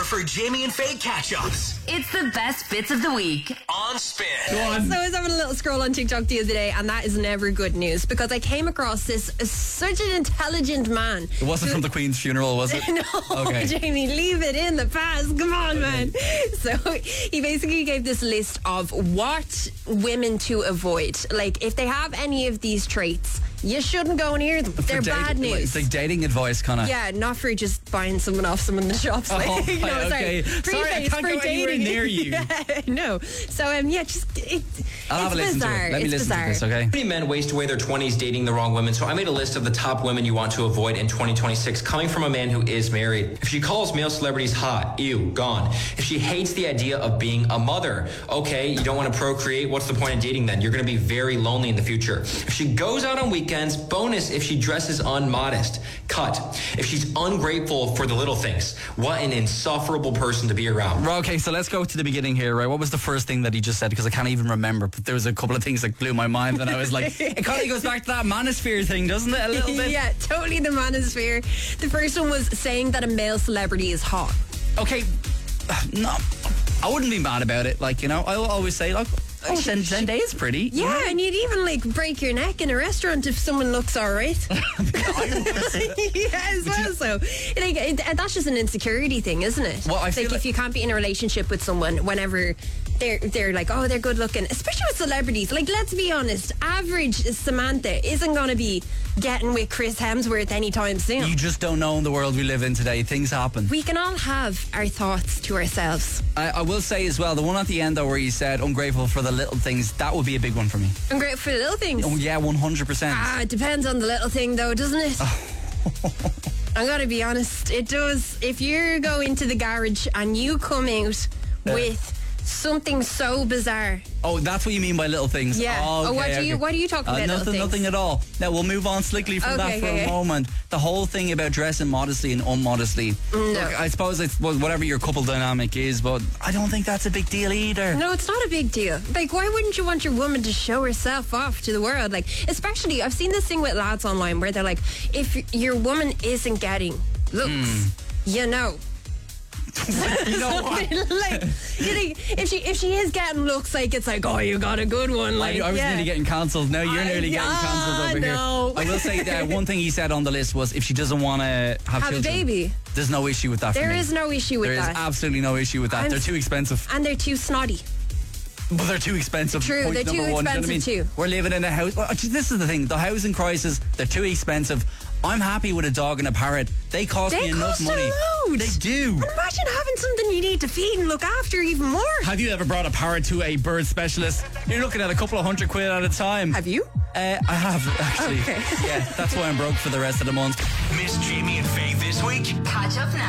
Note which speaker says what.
Speaker 1: more for Jamie and Faye catch-ups
Speaker 2: It's the best bits of the week.
Speaker 1: on Spin.
Speaker 3: So I was having a little scroll on TikTok the other day, and that is never good news because I came across this such an intelligent man.
Speaker 4: It wasn't from the Queen's funeral, was it?
Speaker 3: No,
Speaker 4: Okay.
Speaker 3: Jamie, leave it in the past. Come on, man. So he basically gave this list of what women to avoid. Like, if they have any of these traits, you shouldn't go near them. They're bad news.
Speaker 4: It's like dating advice, kind of.
Speaker 3: Yeah, not for just buying someone off someone in the shops. Like,
Speaker 4: Oh,
Speaker 3: no,
Speaker 4: right, okay.
Speaker 3: sorry.
Speaker 4: Sorry, I can't
Speaker 3: for
Speaker 4: go anywhere
Speaker 3: dating.
Speaker 4: near you.
Speaker 3: Yeah, no. So,
Speaker 4: I'll have a listen
Speaker 3: bizarre.
Speaker 4: to it. Let me
Speaker 3: It's
Speaker 4: listen
Speaker 3: bizarre.
Speaker 4: to this, okay?
Speaker 5: Many men waste away their 20s dating the wrong women, so I made a list of the top women you want to avoid in 2026 coming from a man who is married. If she calls male celebrities hot, ew, gone. If she hates the idea of being a mother, okay, you don't want to procreate, what's the point of dating then? You're going to be very lonely in the future. If she goes out on weekends, bonus if she dresses unmodest, cut. If she's ungrateful for the little things, what an insufferable person to be around.
Speaker 4: Right, okay, so let's go to the beginning here, right? What was the first thing that he just said? Because I can't even remember, but there was a couple of things that blew my mind, and I was like, it kind of goes back to that manosphere thing, doesn't it? A little bit.
Speaker 3: Yeah, totally the manosphere. The first one was saying that a male celebrity is hot.
Speaker 4: Okay, no, I wouldn't be mad about it. Like, you know, I will always say, like, oh, Zendaya's pretty. you know?
Speaker 3: Yeah, and you'd even like break your neck in a restaurant if someone looks all right. Yeah, as well. So, and that's just an insecurity thing, isn't it?
Speaker 4: Well, I feel
Speaker 3: like
Speaker 4: like-
Speaker 3: if you can't be in a relationship with someone whenever they're like, oh, they're good looking, especially with celebrities. Like, let's be honest, average Samantha isn't going to be getting with Chris Hemsworth anytime soon.
Speaker 4: You just don't know in the world we live in today. Things happen.
Speaker 3: We can all have our thoughts to ourselves.
Speaker 4: I will say as well, the one at the end though where you said ungrateful for the little things, that would be a big one for me.
Speaker 3: I'm grateful for the little things.
Speaker 4: Oh yeah, 100%.
Speaker 3: It depends on the little thing though, doesn't it? I'm gonna be honest, it does. If you go into the garage and you come out with something so bizarre.
Speaker 4: Oh, that's what you mean by little things.
Speaker 3: Yeah.
Speaker 4: Oh, okay,
Speaker 3: What do you talk about? Little
Speaker 4: nothing,
Speaker 3: things?
Speaker 4: nothing at all. Now we'll move on slickly from that for a moment. The whole thing about dressing modestly and unmodestly.
Speaker 3: No.
Speaker 4: Look, I suppose it's whatever your couple dynamic is, but I don't think that's a big deal either.
Speaker 3: No, it's not a big deal. Like, why wouldn't you want your woman to show herself off to the world? Like, especially, I've seen this thing with lads online where they're like, if your woman isn't getting looks, you know.
Speaker 4: You know what?
Speaker 3: Like, you think if she is getting looks, like it's like, oh, you got a good one. Like,
Speaker 4: I was nearly getting cancelled. Now you're nearly getting cancelled over here. I will say that one thing he said on the list was if she doesn't want to have children,
Speaker 3: a baby.
Speaker 4: There's no issue with that.
Speaker 3: There
Speaker 4: for me.
Speaker 3: is no issue with
Speaker 4: There
Speaker 3: that.
Speaker 4: is absolutely no issue with that. They're too expensive.
Speaker 3: And they're too snotty.
Speaker 4: But they're too expensive.
Speaker 3: True,
Speaker 4: Point
Speaker 3: they're
Speaker 4: number
Speaker 3: too
Speaker 4: one.
Speaker 3: expensive
Speaker 4: Do you know what I mean?
Speaker 3: too.
Speaker 4: We're living in a house. Well, actually, this is the thing. The housing crisis, they're too expensive. I'm happy with a dog and a parrot. They cost me enough money.
Speaker 3: Load.
Speaker 4: They do.
Speaker 3: And imagine having something you need to feed and look after even more.
Speaker 4: Have you ever brought a parrot to a bird specialist? You're looking at a couple of $100 at a time.
Speaker 3: Have you?
Speaker 4: I have, actually.
Speaker 3: Okay.
Speaker 4: Yeah, that's why I'm broke for the rest of the month.
Speaker 1: Miss Jamie and Faye this week?
Speaker 2: Catch up now.